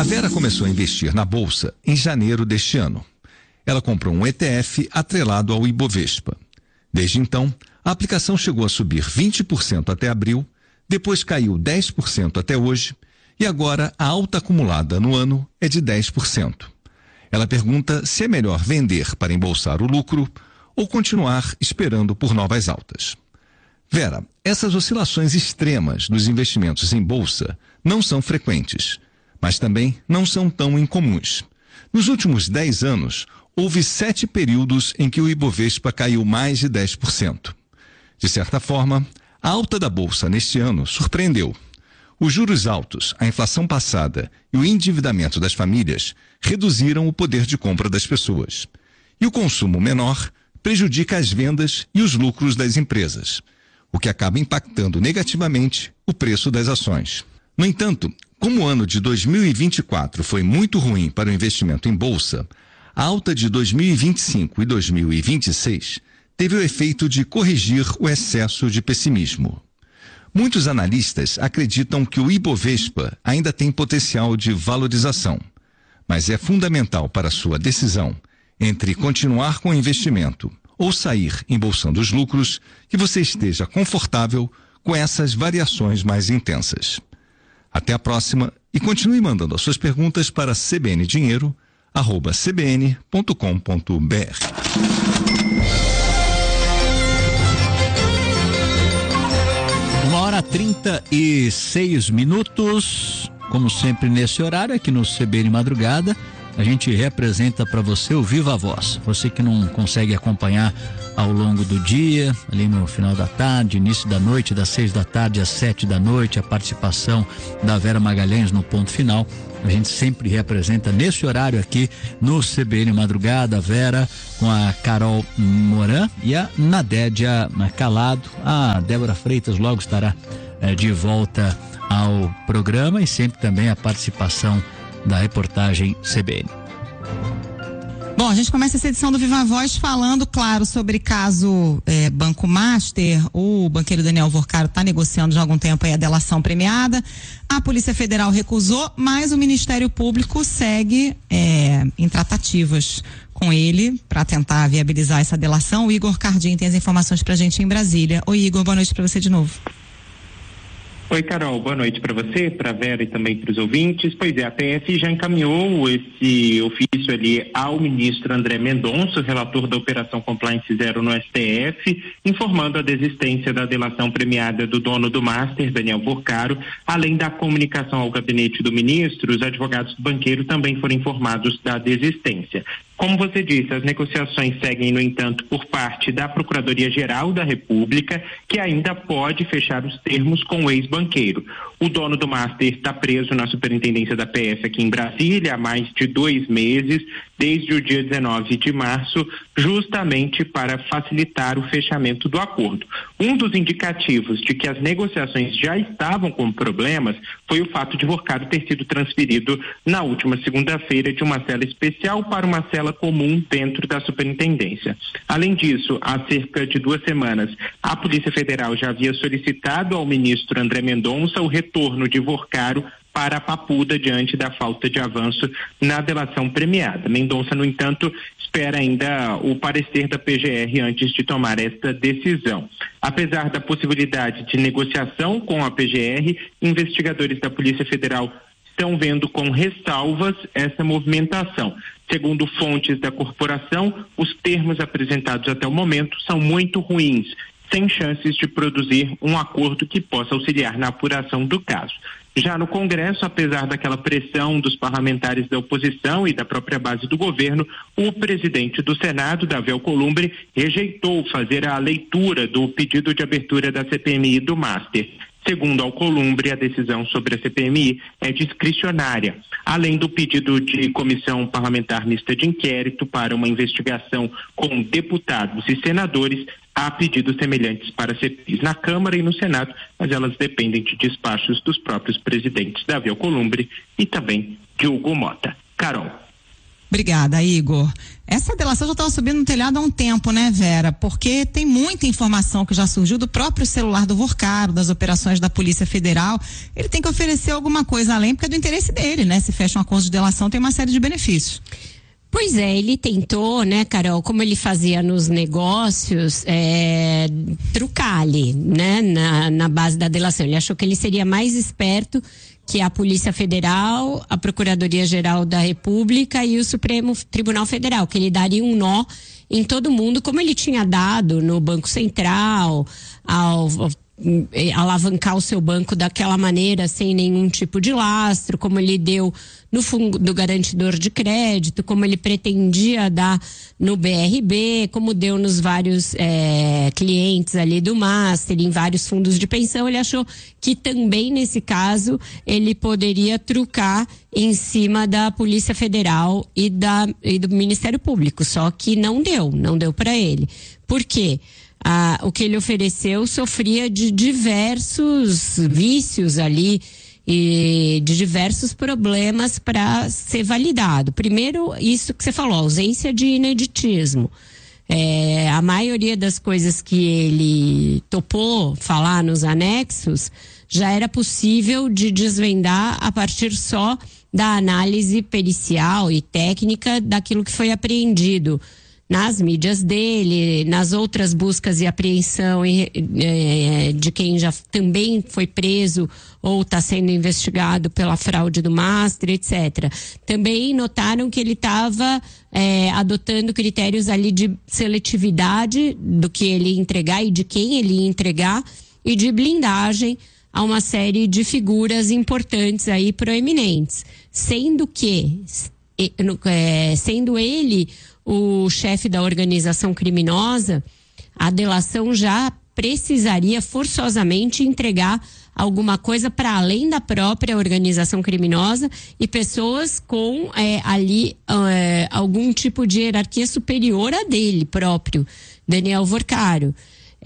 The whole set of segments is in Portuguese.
A Vera começou a investir na Bolsa em janeiro deste ano. Ela comprou um ETF atrelado ao Ibovespa. Desde então, a aplicação chegou a subir 20% até abril, depois caiu 10% até hoje e agora a alta acumulada no ano é de 10%. Ela pergunta se é melhor vender para embolsar o lucro ou continuar esperando por novas altas. Vera, essas oscilações extremas dos investimentos em bolsa não são frequentes, mas também não são tão incomuns. Nos últimos 10 anos, houve 7 períodos em que o Ibovespa caiu mais de 10%. De certa forma, a alta da Bolsa neste ano surpreendeu. Os juros altos, a inflação passada e o endividamento das famílias reduziram o poder de compra das pessoas. E o consumo menor prejudica as vendas e os lucros das empresas, o que acaba impactando negativamente o preço das ações. No entanto, como o ano de 2024 foi muito ruim para o investimento em bolsa, a alta de 2025 e 2026 teve o efeito de corrigir o excesso de pessimismo. Muitos analistas acreditam que o Ibovespa ainda tem potencial de valorização, mas é fundamental para sua decisão entre continuar com o investimento ou sair embolsando os lucros que você esteja confortável com essas variações mais intensas. Até a próxima e continue mandando as suas perguntas para cbndinheiro@cbn.com.br. 1h36, como sempre nesse horário, aqui no CBN Madrugada, a gente representa para você o Viva Voz. Você que não consegue acompanhar ao longo do dia, ali no final da tarde, início da noite, das 6 da tarde às 7 da noite, a participação da Vera Magalhães no ponto final. A gente sempre representa nesse horário aqui no CBN Madrugada, a Vera com a Carol Moran e a Nadédia Calado. A Débora Freitas logo estará de volta ao programa e sempre também a participação da reportagem CBN. Bom, a gente começa essa edição do Viva Voz falando, claro, sobre caso Banco Master. O banqueiro Daniel Vorcaro está negociando já há algum tempo aí a delação premiada. A Polícia Federal recusou, mas o Ministério Público segue em tratativas com ele para tentar viabilizar essa delação. O Igor Cardim tem as informações pra gente em Brasília. Oi, Igor, boa noite para você de novo. Oi, Carol, boa noite para você, para a Vera e também para os ouvintes. Pois é, a PF já encaminhou esse ofício ali ao ministro André Mendonça, relator da Operação Compliance Zero no STF, informando a desistência da delação premiada do dono do Master, Daniel Vorcaro. Além da comunicação ao gabinete do ministro, os advogados do banqueiro também foram informados da desistência. Como você disse, as negociações seguem, no entanto, por parte da Procuradoria-Geral da República, que ainda pode fechar os termos com o ex-banqueiro. O dono do Master está preso na superintendência da PF aqui em Brasília há mais de 2 meses, desde o dia 19 de março, justamente para facilitar o fechamento do acordo. Um dos indicativos de que as negociações já estavam com problemas foi o fato de Vorcaro ter sido transferido na última segunda-feira de uma cela especial para uma cela comum dentro da superintendência. Além disso, há cerca de 2 semanas, a Polícia Federal já havia solicitado ao ministro André Mendonça o retorno de Vorcaro para a Papuda diante da falta de avanço na delação premiada. Mendonça, no entanto, espera ainda o parecer da PGR antes de tomar esta decisão. Apesar da possibilidade de negociação com a PGR, investigadores da Polícia Federal estão vendo com ressalvas essa movimentação. Segundo fontes da corporação, os termos apresentados até o momento são muito ruins, sem chances de produzir um acordo que possa auxiliar na apuração do caso. Já no Congresso, apesar daquela pressão dos parlamentares da oposição e da própria base do governo, o presidente do Senado, Davi Alcolumbre, rejeitou fazer a leitura do pedido de abertura da CPMI do Master. Segundo Alcolumbre, a decisão sobre a CPMI é discricionária, além do pedido de comissão parlamentar mista de inquérito para uma investigação com deputados e senadores. Há pedidos semelhantes para CPIs na Câmara e no Senado, mas elas dependem de despachos dos próprios presidentes Davi Alcolumbre e também de Hugo Mota. Carol. Obrigada, Igor. Essa delação já estava subindo no telhado há um tempo, né, Vera? Porque tem muita informação que já surgiu do próprio celular do Vorcaro, das operações da Polícia Federal. Ele tem que oferecer alguma coisa além, porque é do interesse dele, né? Se fecha um acordo de delação, tem uma série de benefícios. Pois é, ele tentou, né, Carol, como ele fazia nos negócios, trucar ali, né, na base da delação. Ele achou que ele seria mais esperto que a Polícia Federal, a Procuradoria-Geral da República e o Supremo Tribunal Federal, que ele daria um nó em todo mundo, como ele tinha dado no Banco Central, ao alavancar o seu banco daquela maneira, sem nenhum tipo de lastro, como ele deu no fundo do garantidor de crédito, como ele pretendia dar no BRB, como deu nos vários clientes ali do Master, em vários fundos de pensão. Ele achou que também nesse caso ele poderia trucar em cima da Polícia Federal e do Ministério Público, só que não deu para ele. Por quê? O que ele ofereceu sofria de diversos vícios ali e de diversos problemas para ser validado. Primeiro, isso que você falou, ausência de ineditismo. A maioria das coisas que ele topou falar nos anexos já era possível de desvendar a partir só da análise pericial e técnica daquilo que foi apreendido nas mídias dele, nas outras buscas e apreensão de quem já também foi preso ou está sendo investigado pela fraude do Master, etc. Também notaram que ele estava adotando critérios ali de seletividade do que ele ia entregar e de quem ele ia entregar e de blindagem a uma série de figuras importantes aí proeminentes, sendo ele o chefe da organização criminosa, a delação já precisaria forçosamente entregar alguma coisa para além da própria organização criminosa e pessoas com algum tipo de hierarquia superior a dele próprio, Daniel Vorcaro.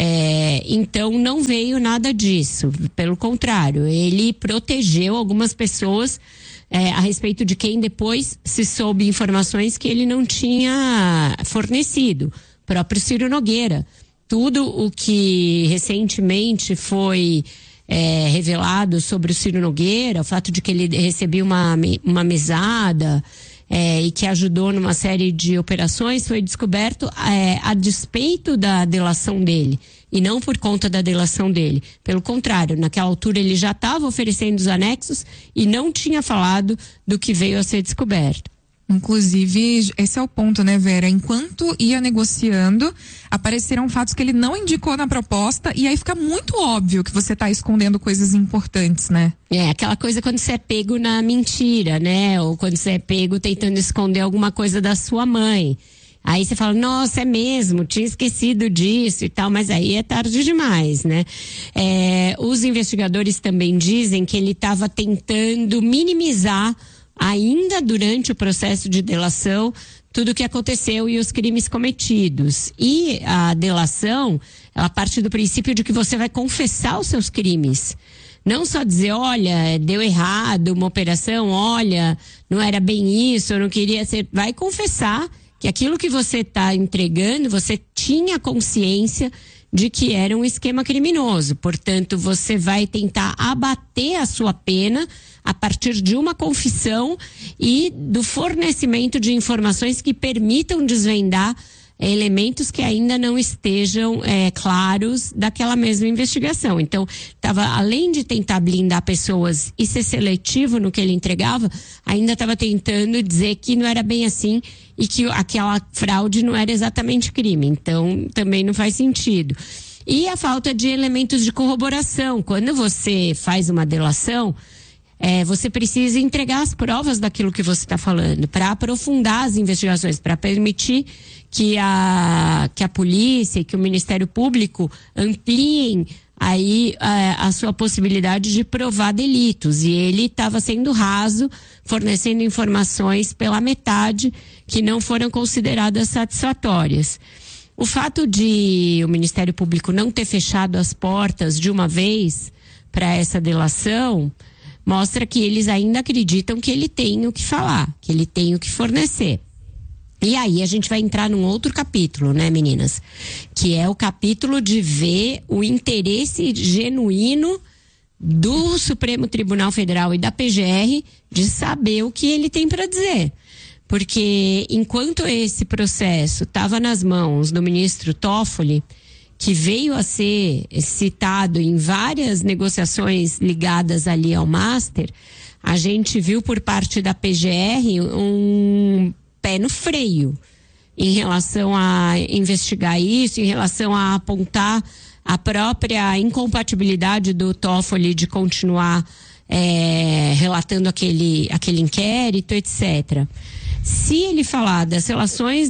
Então não veio nada disso, pelo contrário, ele protegeu algumas pessoas a respeito de quem depois se soube informações que ele não tinha fornecido. O próprio Ciro Nogueira. Tudo o que recentemente foi revelado sobre o Ciro Nogueira, o fato de que ele recebia uma mesada e que ajudou numa série de operações, foi descoberto a despeito da delação dele. E não por conta da delação dele. Pelo contrário, naquela altura ele já estava oferecendo os anexos e não tinha falado do que veio a ser descoberto. Inclusive, esse é o ponto, né, Vera? Enquanto ia negociando, apareceram fatos que ele não indicou na proposta e aí fica muito óbvio que você está escondendo coisas importantes, né? Aquela coisa quando você é pego na mentira, né? Ou quando você é pego tentando esconder alguma coisa da sua mãe. Aí você fala, nossa, é mesmo, tinha esquecido disso e tal, mas aí é tarde demais, né? Os investigadores também dizem que ele estava tentando minimizar, ainda durante o processo de delação, tudo o que aconteceu e os crimes cometidos. E a delação, ela parte do princípio de que você vai confessar os seus crimes. Não só dizer, olha, deu errado uma operação, olha, não era bem isso, eu não queria ser... Vai confessar que aquilo que você está entregando, você tinha consciência de que era um esquema criminoso. Portanto, você vai tentar abater a sua pena a partir de uma confissão e do fornecimento de informações que permitam desvendar elementos que ainda não estejam claros daquela mesma investigação. Então, além de tentar blindar pessoas e ser seletivo no que ele entregava, ainda estava tentando dizer que não era bem assim e que aquela fraude não era exatamente crime. Então, também não faz sentido. E a falta de elementos de corroboração. Quando você faz uma delação, você precisa entregar as provas daquilo que você está falando, para aprofundar as investigações, para permitir que a polícia e que o Ministério Público ampliem aí a sua possibilidade de provar delitos. E ele estava sendo raso, fornecendo informações pela metade que não foram consideradas satisfatórias. O fato de o Ministério Público não ter fechado as portas de uma vez para essa delação mostra que eles ainda acreditam que ele tem o que falar, que ele tem o que fornecer. E aí a gente vai entrar num outro capítulo, né, meninas? Que é o capítulo de ver o interesse genuíno do Supremo Tribunal Federal e da PGR de saber o que ele tem para dizer. Porque enquanto esse processo estava nas mãos do ministro Toffoli, que veio a ser citado em várias negociações ligadas ali ao Master, a gente viu por parte da PGR um pé no freio em relação a investigar isso, em relação a apontar a própria incompatibilidade do Toffoli de continuar relatando aquele inquérito, etc. Se ele falar das relações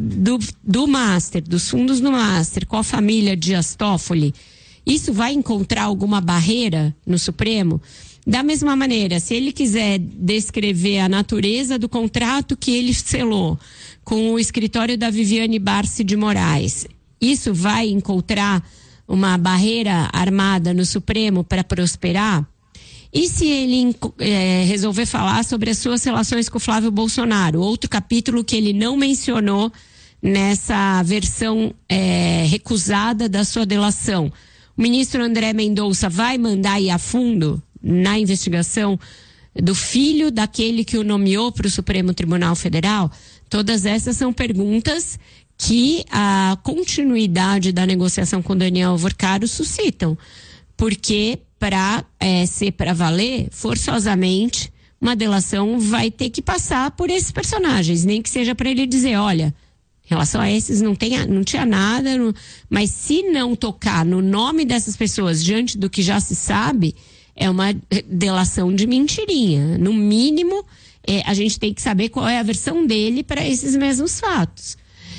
do Master, dos fundos do Master com a família Dias Toffoli, isso vai encontrar alguma barreira no Supremo? Da mesma maneira, se ele quiser descrever a natureza do contrato que ele selou com o escritório da Viviane Barsi de Moraes, isso vai encontrar uma barreira armada no Supremo para prosperar? E se ele resolver falar sobre as suas relações com o Flávio Bolsonaro, outro capítulo que ele não mencionou nessa versão recusada da sua delação, o ministro André Mendonça vai mandar ir a fundo na investigação do filho daquele que o nomeou para o Supremo Tribunal Federal? Todas essas são perguntas que a continuidade da negociação com Daniel Alvorcaro suscitam, porque para ser para valer, forçosamente, uma delação vai ter que passar por esses personagens, nem que seja para ele dizer, olha, em relação a esses não tinha nada, mas se não tocar no nome dessas pessoas diante do que já se sabe, é uma delação de mentirinha. No mínimo, a gente tem que saber qual é a versão dele para esses mesmos fatos.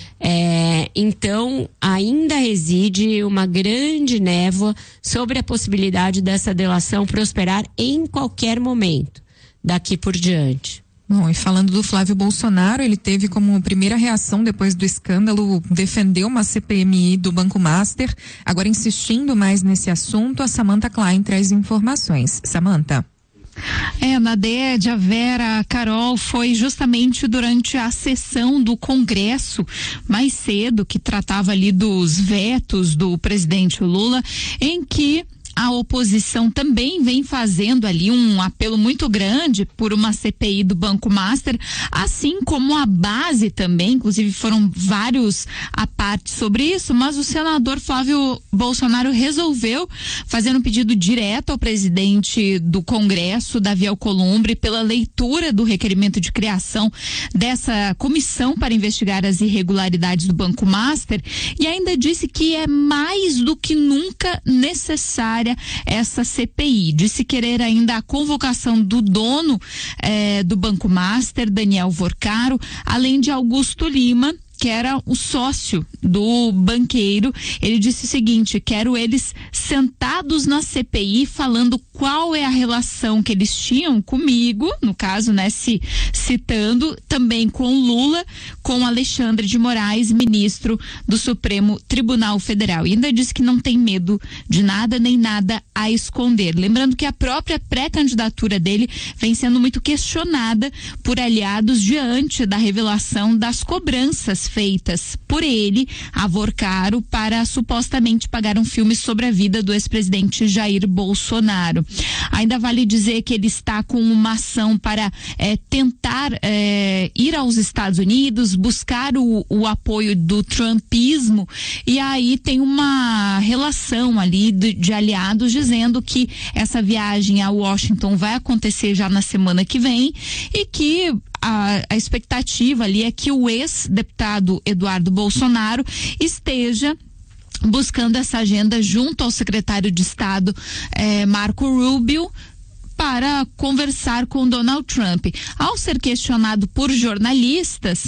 Então, ainda reside uma grande névoa sobre a possibilidade dessa delação prosperar em qualquer momento, daqui por diante. Bom, e falando do Flávio Bolsonaro, ele teve como primeira reação depois do escândalo defender uma CPMI do Banco Master. Agora, insistindo mais nesse assunto, a Samantha Klein traz informações. Samantha. Nadia, Vera, Carol, foi justamente durante a sessão do Congresso mais cedo, que tratava ali dos vetos do presidente Lula, em que a oposição também vem fazendo ali um apelo muito grande por uma CPI do Banco Master, assim como a base também, inclusive foram vários à parte sobre isso, mas o senador Flávio Bolsonaro resolveu fazer um pedido direto ao presidente do Congresso, Davi Alcolumbre, pela leitura do requerimento de criação dessa comissão para investigar as irregularidades do Banco Master, e ainda disse que é mais do que nunca necessária essa CPI. Disse querer ainda a convocação do dono do Banco Master, Daniel Alvorcaro, além de Augusto Lima, que era o sócio do banqueiro. Ele disse o seguinte: quero eles sentados na CPI falando qual é a relação que eles tinham comigo, no caso, né, citando também com Lula, com Alexandre de Moraes, ministro do Supremo Tribunal Federal. E ainda disse que não tem medo de nada nem nada a esconder. Lembrando que a própria pré-candidatura dele vem sendo muito questionada por aliados diante da revelação das cobranças feitas por ele, Alvorcaro, para supostamente pagar um filme sobre a vida do ex-presidente Jair Bolsonaro. Ainda vale dizer que ele está com uma ação para tentar ir aos Estados Unidos, buscar o apoio do trumpismo, e aí tem uma relação ali de aliados dizendo que essa viagem a Washington vai acontecer já na semana que vem e que a expectativa ali é que o ex-deputado Eduardo Bolsonaro esteja buscando essa agenda junto ao secretário de Estado Marco Rubio para conversar com Donald Trump. Ao ser questionado por jornalistas,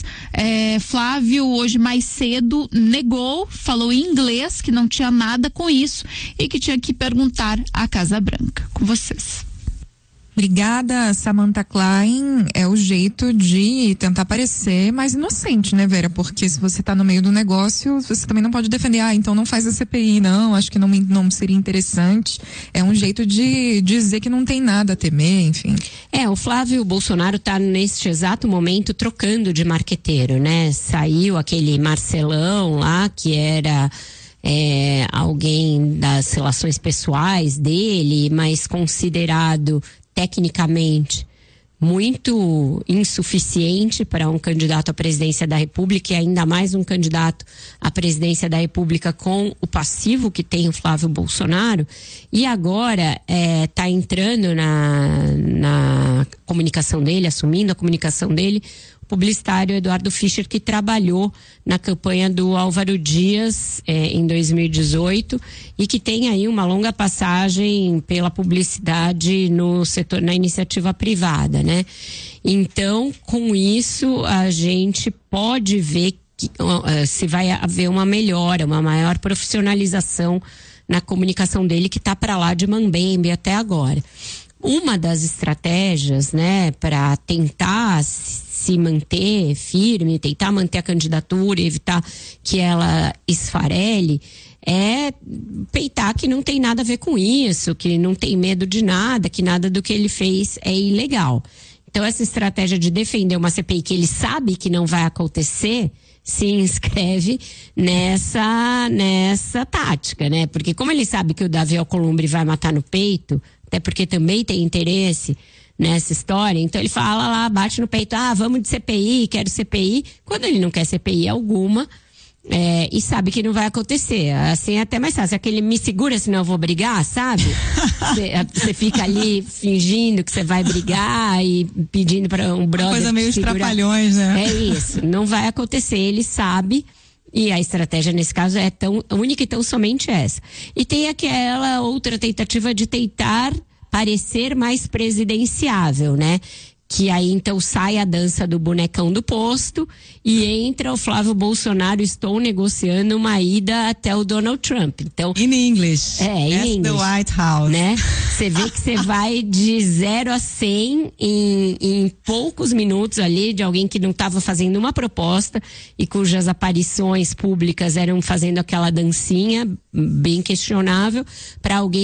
Flávio hoje mais cedo negou, falou em inglês que não tinha nada com isso e que tinha que perguntar à Casa Branca. Com vocês. Obrigada, Samantha Klein. É o jeito de tentar parecer mais inocente, né, Vera? Porque se você tá no meio do negócio, você também não pode defender, então não faz a CPI, não, acho que não seria interessante. É um jeito de dizer que não tem nada a temer, enfim. O Flávio Bolsonaro tá neste exato momento trocando de marqueteiro, né? Saiu aquele Marcelão lá, que era alguém das relações pessoais dele, mas considerado tecnicamente muito insuficiente para um candidato à presidência da República, e ainda mais um candidato à presidência da República com o passivo que tem o Flávio Bolsonaro. E agora está entrando na comunicação dele, assumindo a comunicação dele, o publicitário Eduardo Fischer, que trabalhou na campanha do Álvaro Dias em 2018 e que tem aí uma longa passagem pela publicidade no setor, na iniciativa privada, né? Então, com isso, a gente pode ver que se vai haver uma melhora, uma maior profissionalização na comunicação dele, que está para lá de mambembe até agora. Uma das estratégias, né, para tentar se manter firme, tentar manter a candidatura e evitar que ela esfarele, é peitar que não tem nada a ver com isso, que não tem medo de nada, que nada do que ele fez é ilegal. Então, essa estratégia de defender uma CPI que ele sabe que não vai acontecer, se inscreve nessa tática, né? Porque como ele sabe que o Davi Alcolumbre vai matar no peito, até porque também tem interesse nessa história, então ele fala lá, bate no peito, vamos de CPI, quero CPI, quando ele não quer CPI alguma, e sabe que não vai acontecer. Assim é até mais fácil, aquele me segura senão eu vou brigar, sabe? Você fica ali fingindo que você vai brigar e pedindo para um brother. Uma coisa meio Trapalhões, né? É isso, não vai acontecer, ele sabe. E a estratégia nesse caso é tão única e tão somente essa. E tem aquela outra tentativa de tentar parecer mais presidenciável, né? Que aí então sai a dança do bonecão do posto e entra o Flávio Bolsonaro, estou negociando uma ida até o Donald Trump. Então, in English. In English, the White House. Né? Você vê que você vai de 0 a 100 em poucos minutos ali, de alguém que não estava fazendo uma proposta e cujas aparições públicas eram fazendo aquela dancinha bem questionável, para alguém